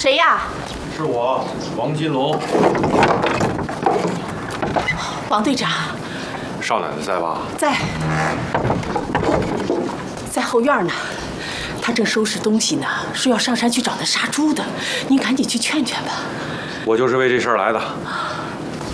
谁呀？ 是我，王金龙。 王队长。 少奶奶在吧？ 在后院呢。他正收拾东西呢，说要上山去找那杀猪的。您赶紧去劝劝吧。 我就是为这事儿来的。